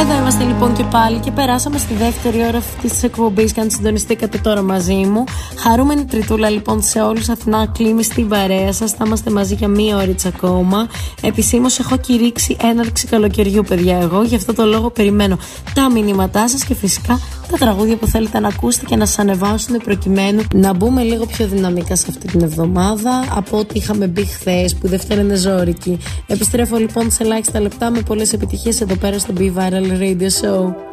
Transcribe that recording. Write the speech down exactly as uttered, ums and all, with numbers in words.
Εδώ είμαστε λοιπόν και πάλι και περάσαμε στη δεύτερη ώρα αυτή τη εκπομπή. Και αν συντονιστήκατε τώρα μαζί μου, χαρούμενη τριτούλα λοιπόν σε όλους. Αθηνά Κλήμη στην παρέα σας. Θα είμαστε μαζί για μία ώριτσα ακόμα. Επισήμως έχω κηρύξει έναρξη καλοκαιριού, παιδιά. Εγώ γι' αυτό το λόγο περιμένω τα μηνύματά σας και φυσικά τα τραγούδια που θέλετε να ακούσετε και να σας ανεβάσουν, προκειμένου να μπούμε λίγο πιο δυναμικά σε αυτή την εβδομάδα από ό,τι είχαμε μπει χθες, που Δευτέρα είναι ζώρικη. Επιστρέφω λοιπόν σε ελάχιστα λεπτά με πολλές επιτυχίες εδώ πέρα στο Be Viral Radio Show.